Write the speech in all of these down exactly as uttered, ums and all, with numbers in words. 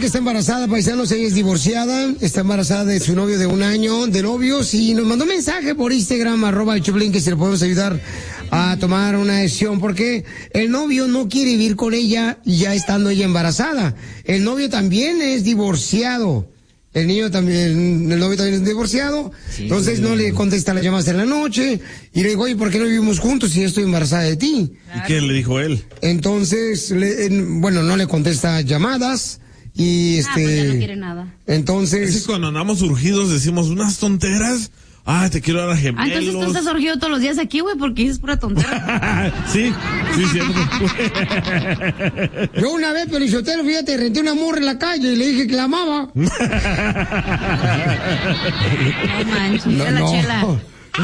que está embarazada, paisanos, ella es divorciada, está embarazada de su novio de un año de novios y nos mandó un mensaje por Instagram, arroba el Choplin, que se le podemos ayudar a tomar una decisión porque el novio no quiere vivir con ella ya estando ella embarazada. El novio también es divorciado. El niño también, el novio también es divorciado, sí, entonces sí. No le contesta las llamadas en la noche, y le digo, oye, ¿por qué no vivimos juntos si yo estoy embarazada de ti? Claro. ¿Y qué le dijo él? Entonces, le, en, bueno, no le contesta llamadas, y este... Ah, pues ya no quiere nada. Entonces... Es que cuando andamos urgidos decimos unas tonteras... Ah, te quiero dar a gemelos. Ah, entonces tú estás surgido todos los días aquí, güey, porque es pura tontería. sí, sí, cierto. Yo una vez, Pelizotero, fíjate, renté una morra en la calle y le dije que la amaba. No manches, no, la no. chela.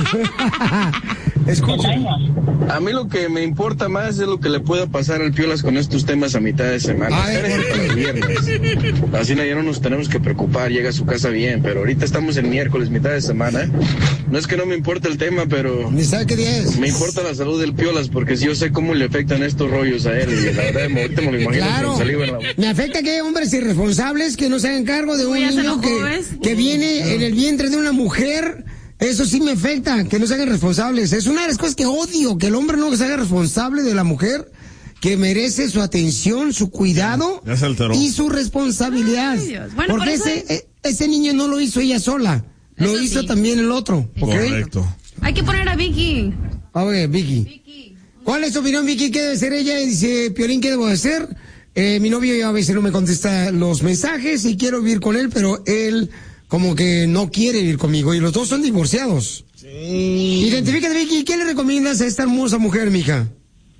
Escucha. A mí lo que me importa más es lo que le pueda pasar al Piolas con estos temas a mitad de semana. Ay, para el viernes. Así no, ya no nos tenemos que preocupar, llega a su casa bien, pero ahorita estamos en miércoles, mitad de semana. No es que no me importe el tema, pero... ¿Ni sabe qué día es? Me importa la salud del Piolas, porque si yo sé cómo le afectan estos rollos a él, y la verdad, ahorita me lo imagino claro. con saliva en la boca. Me afecta que hay hombres irresponsables que no se hagan cargo de un niño que, que viene en el vientre de una mujer. Eso sí me afecta, que no se hagan responsables. Es una de las cosas que odio, que el hombre no se haga responsable de la mujer, que merece su atención, su cuidado y su responsabilidad. Ay, bueno, porque por ese, es... ese niño no lo hizo ella sola, eso lo hizo sí. también el otro. ¿Okay? Correcto. Hay que poner a Vicky. A ver, Vicky. Vicky. ¿Cuál es tu opinión, Vicky? ¿Qué debe ser ella? Dice, Piolín, ¿qué debo hacer? Eh, mi novio a veces no me contesta los mensajes y quiero vivir con él, pero él... como que no quiere ir conmigo y los dos son divorciados. Sí. Identifícate, Vicky, ¿qué le recomiendas a esta hermosa mujer, mija?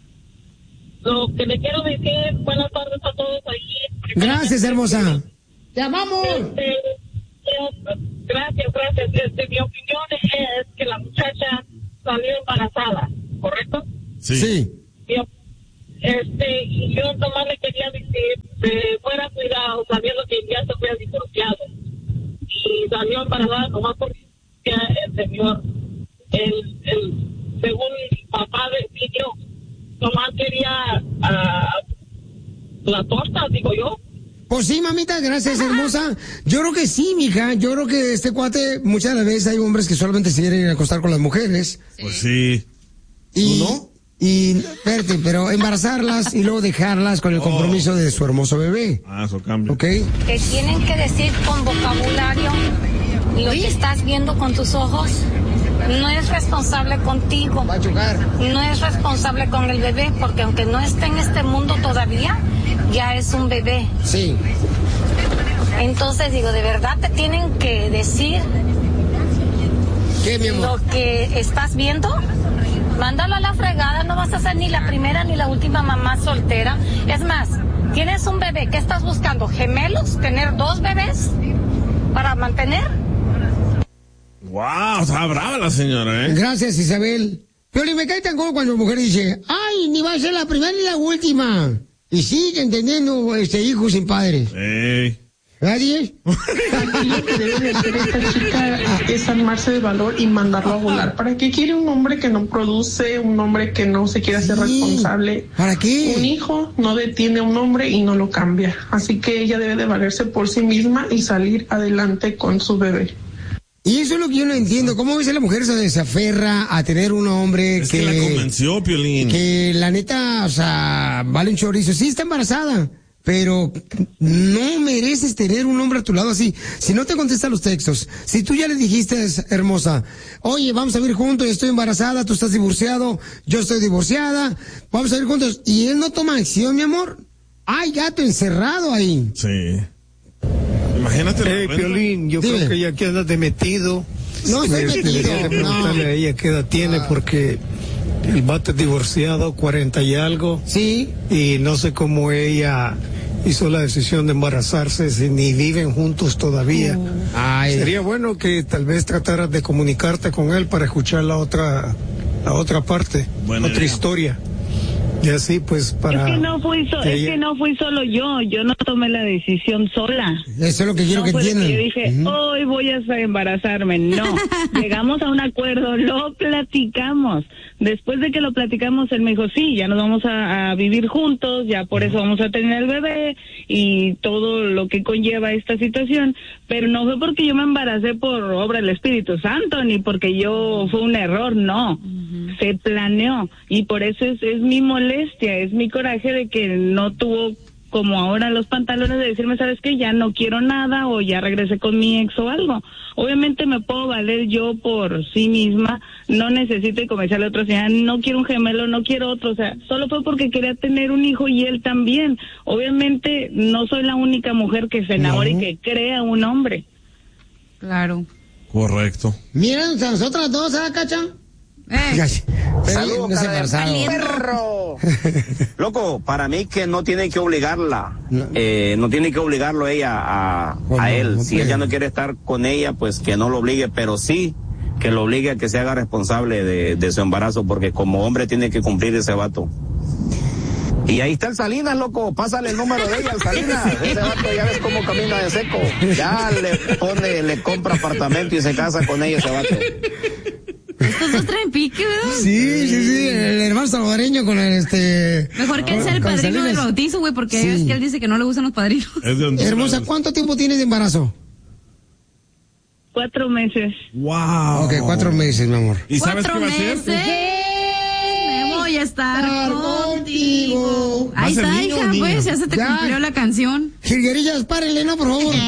Lo que le quiero decir, buenas tardes a todos ahí. Gracias, hermosa. ¡Te amamos! Este, gracias, gracias. Este, mi opinión es que la muchacha salió embarazada, ¿correcto? Sí. Sí. Este, y yo nomás le quería decir que fuera cuidado, sabiendo que ya se fue divorciado. Y salió embarazada nomás porque el señor, el, el, según el papá del niño, nomás quería uh, la torta, digo yo. Pues sí, mamita, gracias, hermosa. Yo creo que sí, mija. Yo creo que este cuate, muchas de las veces hay hombres que solamente se quieren acostar con las mujeres. Sí. Pues sí. Y, ¿no? Y, espérate, pero embarazarlas y luego dejarlas con el compromiso oh. de su hermoso bebé. Ah, eso cambia. ¿Ok? Te tienen que decir con vocabulario lo que estás viendo con tus ojos. No es responsable contigo. Va a chocar. No es responsable con el bebé, porque aunque no esté en este mundo todavía, ya es un bebé. Sí. Entonces, digo, de verdad te tienen que decir ¿qué, mi amor? Lo que estás viendo. Mándalo a la fregada, no vas a ser ni la primera ni la última mamá soltera. Es más, tienes un bebé, ¿qué estás buscando? ¿Gemelos? ¿Tener dos bebés para mantener? Wow, está brava la señora, ¿eh? Gracias, Isabel. Pero me cae tan gordo cuando la mujer dice, ay, ni va a ser la primera ni la última. Y sigue entendiendo este hijo sin padres. Ey. ¿Nadie? Lo que debe de hacer esta chica es armarse de valor y mandarlo a volar. ¿Para qué quiere un hombre que no produce, un hombre que no se quiere hacer sí. responsable? ¿Para qué? Un hijo no detiene a un hombre y no lo cambia. Así que ella debe de valerse por sí misma y salir adelante con su bebé. Y eso es lo que yo no entiendo. ¿Cómo a veces la mujer se desaferra a tener un hombre es que... que la convenció, Piolín. Que la neta, o sea, vale un chorizo. Sí, está embarazada, pero no mereces tener un hombre a tu lado así. Si no te contesta los textos, si tú ya le dijiste, hermosa, oye, vamos a vivir juntos, estoy embarazada, tú estás divorciado, yo estoy divorciada, vamos a vivir juntos, y él no toma acción, mi amor, hay gato encerrado ahí. Sí. Imagínate. Hey, Piolín, yo Dime. creo que ya queda de metido. No estoy Me metido. Debería de preguntarle no. a ella qué edad tiene, porque el vato es divorciado, cuarenta y algo. Sí. Y no sé cómo ella hizo la decisión de embarazarse si ni viven juntos todavía. Uh. Ay. Sería bueno que tal vez trataras de comunicarte con él para escuchar la otra, la otra parte, Buena otra idea. historia. Y así pues para... Es que no fui, so, que es ella... que no fui solo yo, yo no tomé la decisión sola. Eso es lo que quiero no que fue de entiendan. que yo dije, uh-huh. hoy voy a embarazarme, no. Llegamos a un acuerdo, lo platicamos. después de que lo platicamos, él me dijo, sí, ya nos vamos a, a vivir juntos, ya por eso vamos a tener el bebé y todo lo que conlleva esta situación, pero no fue porque yo me embaracé por obra del Espíritu Santo, ni porque yo fue un error, no, uh-huh. Se planeó, y por eso es, es mi molestia, es mi coraje de que no tuvo como ahora los pantalones de decirme, ¿sabes qué? Ya no quiero nada, o ya regresé con mi ex o algo. Obviamente me puedo valer yo por sí misma, no necesito y comenzarle a otra señora, no quiero un gemelo, no quiero otro, o sea, solo fue porque quería tener un hijo y él también. Obviamente no soy la única mujer que se enamora no. y que crea un hombre. Claro. Correcto. Miren, nosotras dos, ¿ah, Cacha? Eh. Saludos, cara de perro. Loco, para mí que no tiene que obligarla, no, eh, no tiene que obligarlo a ella a, oh, a no, él. No si ella no quiere estar con ella, pues que no lo obligue, pero sí que lo obligue a que se haga responsable de, de su embarazo, porque como hombre tiene que cumplir ese vato. Y ahí está el Salinas, loco, pásale el número de ella, el Salinas. Ese vato ya ves cómo camina de seco. Ya le pone, le compra apartamento y se casa con ella ese vato. Estos dos traen pique, ¿verdad? Sí, sí, sí, el hermano salvadoreño con el este... Mejor que él sea el padrino del bautizo, güey, porque sí. Es que él dice que no le gustan los padrinos. Hermosa, ¿cuánto tiempo tienes de embarazo? Cuatro meses. Wow. Ok, cuatro meses, mi amor. ¿Y sabes qué va a hacer? Me voy a estar contigo. Ahí está, hija, pues, ya se te ya. Cumplió la canción. Jilguerillas, párenle, no, por favor.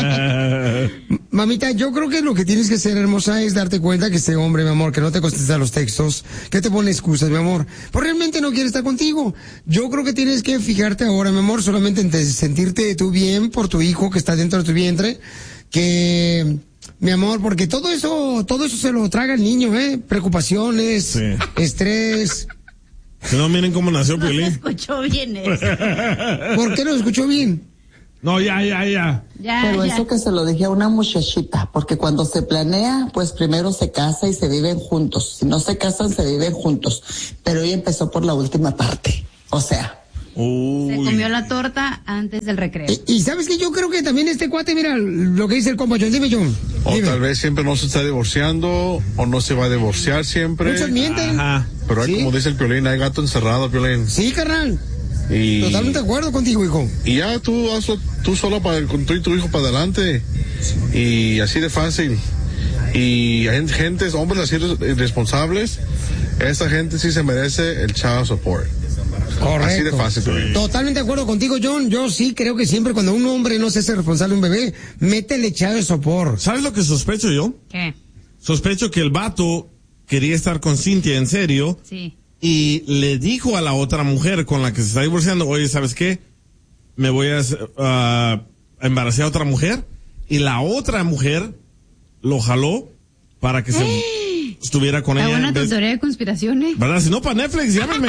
Mamita, yo creo que lo que tienes que hacer, hermosa, es darte cuenta que este hombre, mi amor, que no te contesta los textos, que te pone excusas, mi amor, pues realmente no quiere estar contigo. Yo creo que tienes que fijarte ahora, mi amor, solamente en sentirte tú bien por tu hijo que está dentro de tu vientre, que... Mi amor, porque todo eso, todo eso se lo traga el niño, ¿eh? Preocupaciones, sí. Estrés. Que no miren cómo nació Piolín. No se escuchó bien eso. ¿Por qué no lo escuchó bien? No, ya, ya, ya. ya Pero ya. Eso que se lo dije a una muchachita, porque cuando se planea, pues primero se casa y se viven juntos. Si no se casan, se viven juntos. Pero ella empezó por la última parte. O sea... Uy. Se comió la torta antes del recreo. Y, y sabes que yo creo que también este cuate, mira lo que dice el compa John, dime John. O dime. Tal vez siempre no se está divorciando, o no se va a divorciar siempre. Muchos mienten. Ajá. Pero hay, ¿sí? Como dice el Piolín, hay gato encerrado, Piolín. Sí, carnal. Y... Totalmente de acuerdo contigo, hijo. Y ya tú hazlo tú solo para con tú y tu hijo para adelante. Y así de fácil. Y hay gente, hombres así irresponsables, esa gente sí se merece el child support. Correcto. Así de fácil. Sí. Totalmente de acuerdo contigo, John. Yo sí creo que siempre cuando un hombre no se hace responsable de un bebé, métele echado de sopor. ¿Sabes lo que sospecho yo? ¿Qué? Sospecho que el vato quería estar con Cintia en serio. Sí. Y le dijo a la otra mujer con la que se está divorciando, oye, ¿sabes qué? Me voy a uh, embarazar a otra mujer. Y la otra mujer lo jaló para que se... estuviera con ella. Está buena tu teoría de conspiraciones. ¿Verdad? Si no, para Netflix, llámame.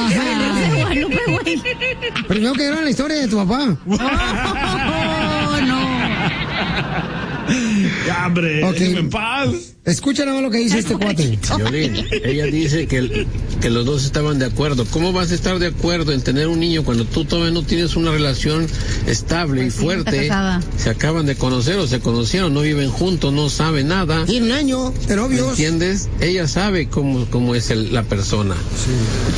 Primero que era la historia de tu papá. Oh, no. Ya, hombre, okay. En paz. Escucha nada más lo que dice este cuate. Violín, ella dice que, que los dos estaban de acuerdo. ¿Cómo vas a estar de acuerdo en tener un niño cuando tú todavía no tienes una relación estable pues y sí, fuerte? Se acaban de conocer o se conocieron, no viven juntos, no saben nada. Tiene un año de novios. ¿Entiendes? Ella sabe cómo, cómo es el, la persona. Sí.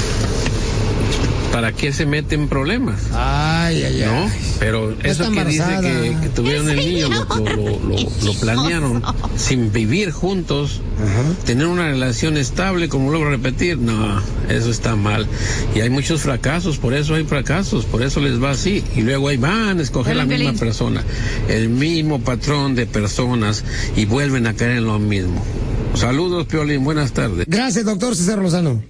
¿Para qué se mete en problemas? Ay, ay, ay. ¿No? Pero eso que dice que, que tuvieron el niño, lo, lo, lo, lo planearon sin vivir juntos, uh-huh. Tener una relación estable, como luego repetir, no, eso está mal. Y hay muchos fracasos, por eso hay fracasos, por eso les va así. Y luego ahí van a escoger la misma persona, el mismo patrón de personas y vuelven a caer en lo mismo. Saludos, Piolín, buenas tardes. Gracias, doctor César Lozano.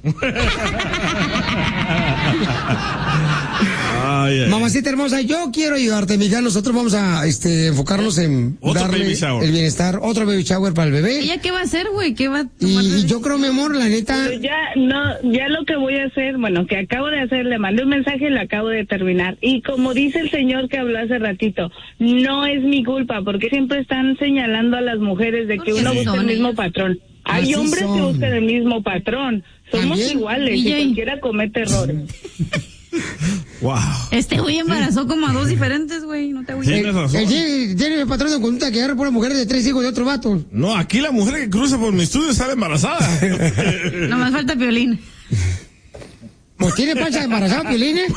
Ay, ay. Mamacita hermosa, yo quiero ayudarte, mija. Nosotros vamos a este, enfocarnos en otro darle el bienestar, otro baby shower para el bebé. ¿Ella qué va a hacer, güey? ¿Qué va a tomar? Y, y yo creo, mi amor, la neta... Pero ya, no, ya lo que voy a hacer, bueno, que acabo de hacer, le mandé un mensaje y lo acabo de terminar. Y como dice el señor que habló hace ratito, no es mi culpa, porque siempre están señalando a las mujeres de que uno busca el mismo patrón. Hay Así hombres son. que buscan el mismo patrón. Somos ¿También? iguales ¿Y, y cualquiera comete errores. Wow. Este güey embarazó como a dos diferentes, güey. No te voy a Tienes razón. El, tiene el patrón de conducta que agarra por una mujer de tres hijos de otro vato. No, aquí la mujer que cruza por mi estudio sale embarazada. No más falta Piolín. Pues tiene pancha de embarazada, Piolín, ¿eh?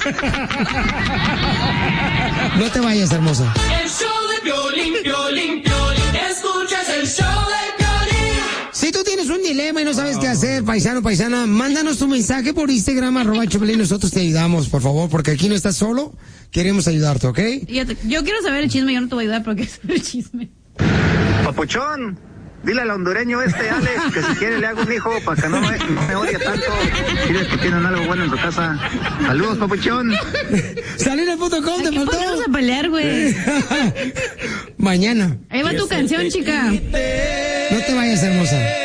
No te vayas, hermosa. El show de Piolín, Piolín, Piolín. Escuchas el show de Piolín. Si tú tienes un dilema y no sabes qué hacer, paisano, paisana, mándanos tu mensaje por Instagram, arroba Choplin, nosotros te ayudamos, por favor, porque aquí no estás solo, queremos ayudarte, ¿ok? Yo, te, yo quiero saber el chisme, yo no te voy a ayudar porque es el chisme. Papuchón, dile al hondureño este, Alex, que si quiere le hago un hijo para que no me, no me odie tanto. Dile que tienen algo bueno en su casa. Saludos, Papuchón. Salina punto com, te faltó. Vamos a pelear, güey. Mañana. Ahí va tu canción, chica. No te vayas, hermosa.